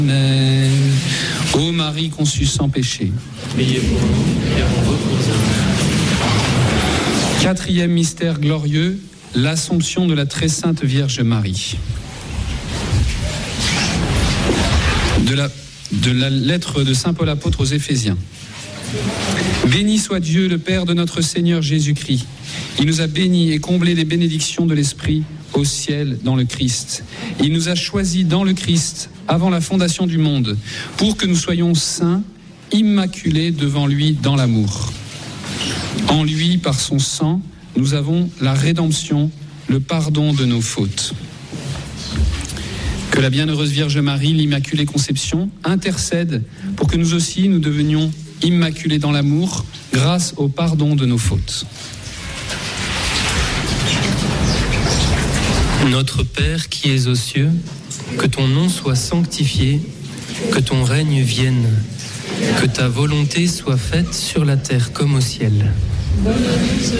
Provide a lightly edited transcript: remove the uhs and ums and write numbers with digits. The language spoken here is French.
Amen. Ô Marie conçue sans péché, priez pour nous et en repose. Quatrième mystère glorieux, l'Assomption de la très sainte Vierge Marie. De la lettre de saint Paul apôtre aux Éphésiens. Béni soit Dieu, le Père de notre Seigneur Jésus-Christ. Il nous a bénis et comblés des bénédictions de l'Esprit au ciel dans le Christ. Il nous a choisis dans le Christ avant la fondation du monde pour que nous soyons saints, immaculés devant lui dans l'amour. En lui, par son sang, nous avons la rédemption, le pardon de nos fautes. Que la bienheureuse Vierge Marie, l'Immaculée Conception, intercède pour que nous aussi nous devenions immaculés dans l'amour grâce au pardon de nos fautes. Notre Père qui es aux cieux, que ton nom soit sanctifié, que ton règne vienne, que ta volonté soit faite sur la terre comme au ciel. Donne-nous ce